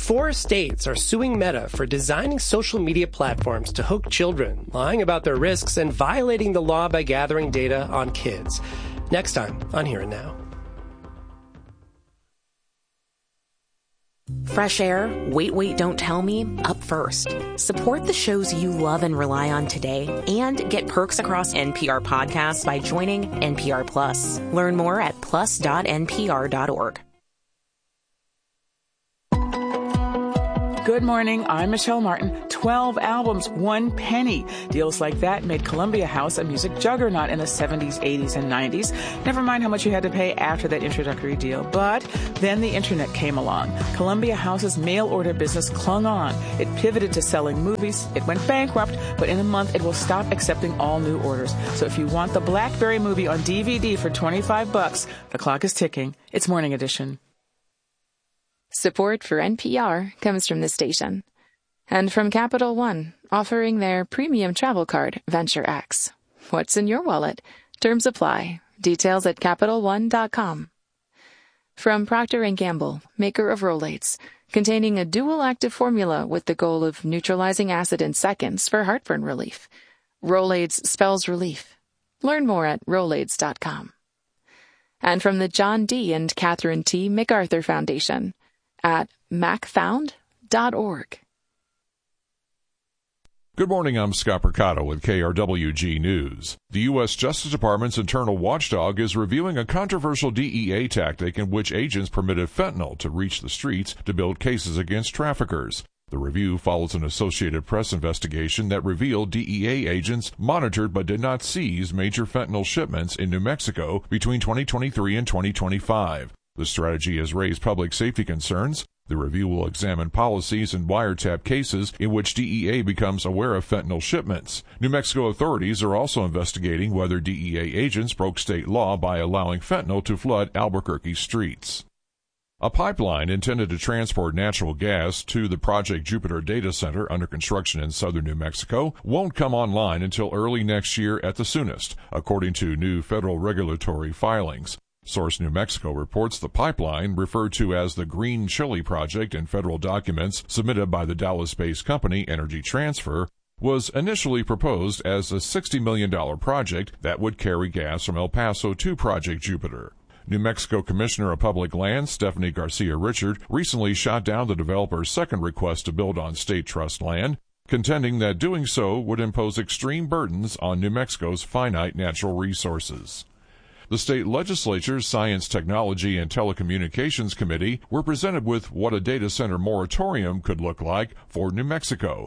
4 states are suing Meta for designing social media platforms to hook children, lying about their risks, and violating the law by gathering data on kids. Next time on Here and Now. Fresh Air, Wait, Don't Tell Me, up first. Support the shows you love and rely on today and get perks across NPR podcasts by joining NPR Plus. Learn more at plus.npr.org. Good morning, I'm Michelle Martin. 12 albums, 1 penny. Deals like that made Columbia House a music juggernaut in the 70s, 80s, and 90s. Never mind how much you had to pay after that introductory deal. But then the internet came along. Columbia House's mail order business clung on. It pivoted to selling movies. It went bankrupt, but in a month it will stop accepting all new orders. So if you want the Blackberry movie on DVD for $25, the clock is ticking. It's Morning Edition. Support for NPR comes from the station. And from Capital One, offering their premium travel card, Venture X. What's in your wallet? Terms apply. Details at CapitalOne.com. From Procter & Gamble, maker of Rolaids, containing a dual active formula with the goal of neutralizing acid in seconds for heartburn relief. Rolaids spells relief. Learn more at Rolaids.com. And from the John D. and Catherine T. MacArthur Foundation, at macfound.org. Good morning, I'm Scott Percato with KRWG News. The U.S. Justice Department's internal watchdog is reviewing a controversial DEA tactic in which agents permitted fentanyl to reach the streets to build cases against traffickers. The review follows an Associated Press investigation that revealed DEA agents monitored but did not seize major fentanyl shipments in New Mexico between 2023 and 2025. The strategy has raised public safety concerns. The review will examine policies and wiretap cases in which DEA becomes aware of fentanyl shipments. New Mexico authorities are also investigating whether DEA agents broke state law by allowing fentanyl to flood Albuquerque streets. A pipeline intended to transport natural gas to the Project Jupiter data center under construction in southern New Mexico won't come online until early next year at the soonest, according to new federal regulatory filings. Source New Mexico reports the pipeline, referred to as the Green Chile Project in federal documents submitted by the Dallas-based company Energy Transfer, was initially proposed as a $60 million project that would carry gas from El Paso to Project Jupiter. New Mexico Commissioner of Public Lands Stephanie Garcia Richard recently shot down the developer's second request to build on state trust land, contending that doing so would impose extreme burdens on New Mexico's finite natural resources. The state legislature's Science, Technology, and Telecommunications Committee were presented with what a data center moratorium could look like for New Mexico.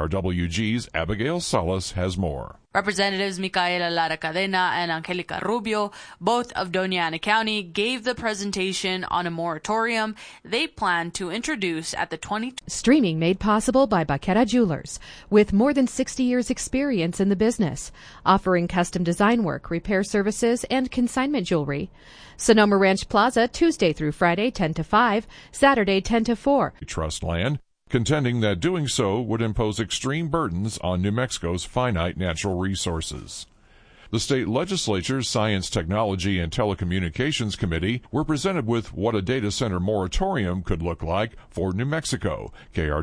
KRWG's Abigail Salas has more. Representatives Micaela Lara Cadena and Angelica Rubio, both of Doña Ana County, gave the presentation on a moratorium they plan to introduce at the Streaming made possible by Baquera Jewelers, with more than 60 years experience in the business, offering custom design work, repair services, and consignment jewelry. Sonoma Ranch Plaza, Tuesday through Friday, 10 to 5, Saturday, 10 to 4. Trust land, contending that doing so would impose extreme burdens on New Mexico's finite natural resources. The state legislature's Science, Technology, and Telecommunications Committee were presented with what a data center moratorium could look like for New Mexico.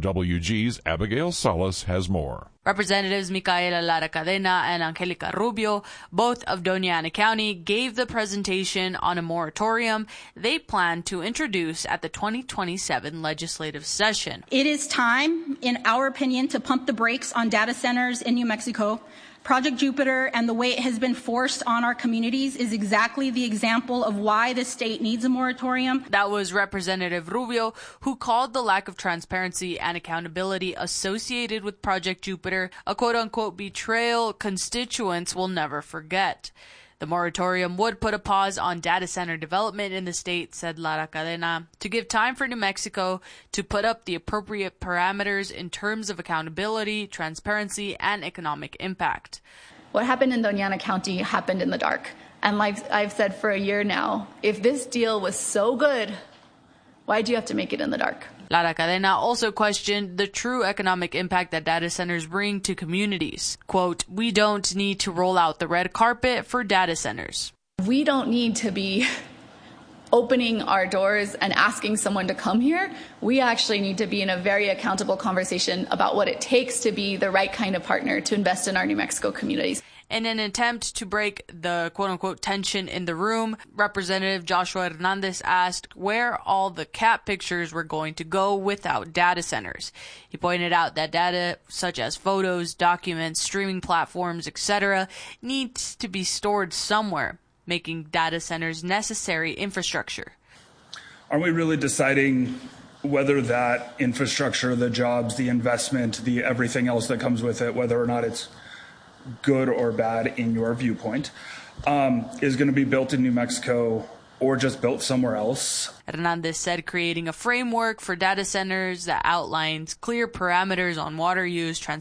KRWG's Abigail Salas has more. Representatives Micaela Lara Cadena and Angelica Rubio, both of Doña Ana County, gave the presentation on a moratorium they plan to introduce at the 2027 legislative session. It is time, in our opinion, to pump the brakes on data centers in New Mexico. Project Jupiter and the way it has been forced on our communities is exactly the example of why the state needs a moratorium. That was Representative Rubio, who called the lack of transparency and accountability associated with Project Jupiter a quote-unquote betrayal constituents will never forget. The moratorium would put a pause on data center development in the state, said Lara Cadena, to give time for New Mexico to put up the appropriate parameters in terms of accountability, transparency, and economic impact. What happened in Doña Ana County happened in the dark. And like I've said for a year now, if this deal was so good, why do you have to make it in the dark? Lara Cadena also questioned the true economic impact that data centers bring to communities. Quote, "We don't need to roll out the red carpet for data centers. We don't need to be opening our doors and asking someone to come here. We actually need to be in a very accountable conversation about what it takes to be the right kind of partner to invest in our New Mexico communities. In an attempt to break the quote-unquote tension in the room, Representative Joshua Hernandez asked where all the cat pictures were going to go without data centers. He pointed out that data such as photos, documents, streaming platforms, etc. needs to be stored somewhere, making data centers necessary infrastructure. Aren't we really deciding whether that infrastructure, the jobs, the investment, the everything else that comes with it, whether or not it's good or bad in your viewpoint, is going to be built in New Mexico or just built somewhere else? Hernandez said creating a framework for data centers that outlines clear parameters on water use,